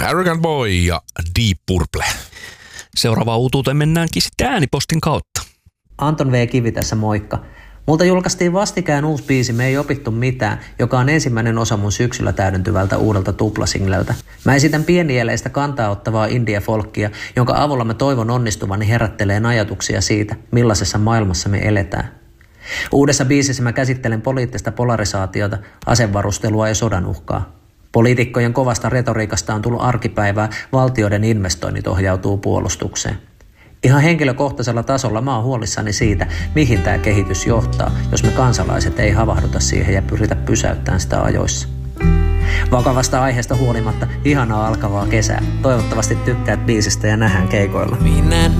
Arrogant Boy ja Deep Purple. Seuraavaan uutuuteen mennäänkin sitten äänipostin kautta. Anton V. Kivi tässä moikka. Multa julkaistiin vastikään uusi biisi Me ei opittu mitään, joka on ensimmäinen osa mun syksyllä täydentyvältä uudelta tuplasingleltä. Mä esitän pienieleistä kantaa ottavaa indie-folkkia, jonka avulla mä toivon onnistuvani herätteleen ajatuksia siitä, millaisessa maailmassa me eletään. Uudessa biisissä mä käsittelen poliittista polarisaatiota, asevarustelua ja sodan uhkaa. Poliitikkojen kovasta retoriikasta on tullut arkipäivää, valtioiden investoinnit ohjautuu puolustukseen. Ihan henkilökohtaisella tasolla mä oon huolissani siitä, mihin tämä kehitys johtaa, jos me kansalaiset ei havahduta siihen ja pyritä pysäyttämään sitä ajoissa. Vakavasta aiheesta huolimatta ihanaa alkavaa kesää. Toivottavasti tykkäät biisistä ja nähdään keikoilla. Minä